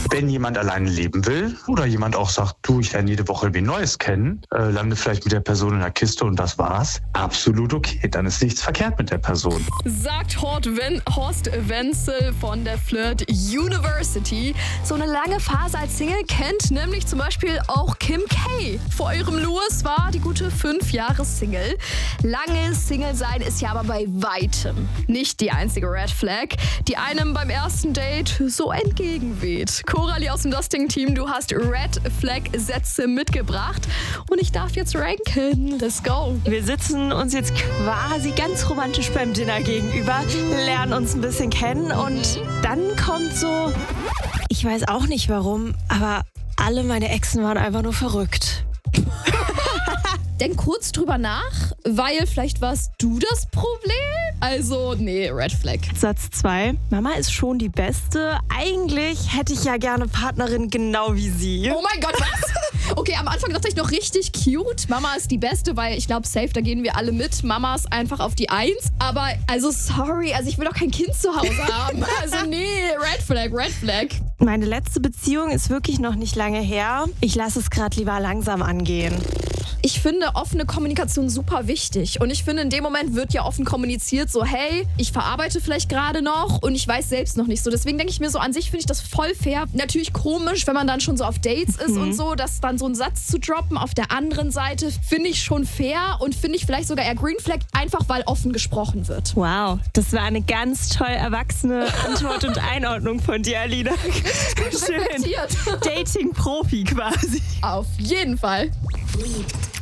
Wenn jemand alleine leben will oder jemand auch sagt, du, ich lerne jede Woche wen Neues kennen, lande vielleicht mit der Person in der Kiste und das war's, absolut okay. Dann ist nichts verkehrt mit der Person. Sagt Horst Wenzel von der Flirt University. So eine lange Phase als Single kennt nämlich zum Beispiel auch Kim K. Vor ihrem Louis war die gute 5 Jahre Single. Lange Single sein ist ja aber bei weitem nicht die einzige Red Flag, die einem beim ersten Date so entgegenweht. Coralie aus dem Dusting-Team, du hast Red Flag-Sätze mitgebracht und ich darf jetzt ranken. Let's go. Wir sitzen uns jetzt quasi ganz romantisch beim Dinner gegenüber, lernen uns ein bisschen kennen und dann kommt so, ich weiß auch nicht warum, aber alle meine Exen waren einfach nur verrückt. Denk kurz drüber nach, weil vielleicht warst du das Problem? Also, nee, Red Flag. Satz 2. Mama ist schon die Beste. Eigentlich hätte ich ja gerne Partnerin genau wie sie. Oh mein Gott, was? Okay, am Anfang dachte ich noch richtig cute. Mama ist die Beste, weil ich glaube, safe, da gehen wir alle mit. Mama ist einfach auf die 1. Aber, also sorry, also ich will doch kein Kind zu Hause haben. Also nee, Red Flag, Red Flag. Meine letzte Beziehung ist wirklich noch nicht lange her. Ich lasse es gerade lieber langsam angehen. Ich finde offene Kommunikation super wichtig. Und ich finde, in dem Moment wird ja offen kommuniziert, so hey, ich verarbeite vielleicht gerade noch und ich weiß selbst noch nicht so. Deswegen denke ich mir so, an sich finde ich das voll fair. Natürlich komisch, wenn man dann schon so auf Dates ist und so, dass dann so einen Satz zu droppen. Auf der anderen Seite finde ich schon fair und finde ich vielleicht sogar eher Green Flag, einfach weil offen gesprochen wird. Wow, das war eine ganz toll erwachsene Antwort und Einordnung von dir, Alina. Schön. Dating-Profi quasi. Auf jeden Fall. Liebt.